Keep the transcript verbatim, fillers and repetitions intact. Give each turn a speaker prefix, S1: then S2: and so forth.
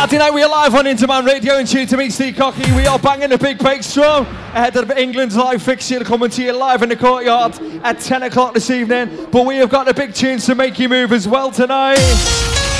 S1: Saturday night we are live on Interman Radio and tune to me, Steve Cocky. We are banging the big bass drum ahead of England's live fixture coming to you live in the courtyard at ten o'clock this evening. But we have got the big tunes to make you move as well tonight.